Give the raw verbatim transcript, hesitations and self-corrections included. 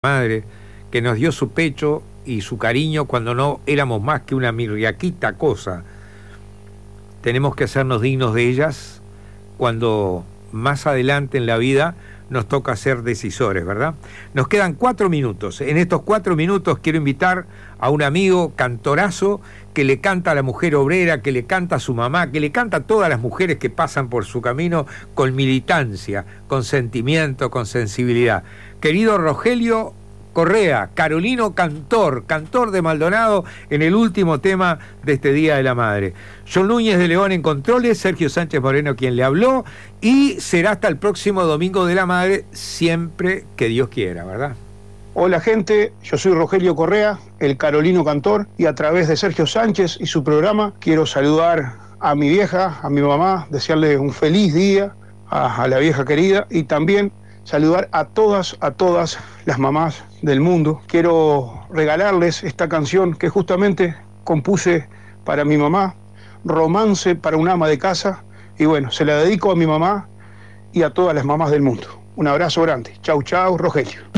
madre, que nos dio su pecho y su cariño cuando no éramos más que una mirriaquita cosa. Tenemos que hacernos dignos de ellas cuando más adelante en la vida nos toca ser decisores, ¿verdad? Nos quedan cuatro minutos. En estos cuatro minutos quiero invitar a un amigo cantorazo que le canta a la mujer obrera, que le canta a su mamá, que le canta a todas las mujeres que pasan por su camino con militancia, con sentimiento, con sensibilidad. Querido Rogelio Correa, carolino cantor, cantor de Maldonado en el último tema de este Día de la Madre. John Núñez de León en controles, Sergio Sánchez Moreno quien le habló, y será hasta el próximo Domingo de la Madre, siempre que Dios quiera, ¿verdad? Hola gente, yo soy Rogelio Correa, el carolino cantor, y a través de Sergio Sánchez y su programa quiero saludar a mi vieja, a mi mamá, desearle un feliz día a, a la vieja querida, y también saludar a todas, a todas las mamás del mundo. Quiero regalarles esta canción que justamente compuse para mi mamá, Romance para un ama de casa, y bueno, se la dedico a mi mamá y a todas las mamás del mundo. Un abrazo grande. Chau, chau, Rogelio.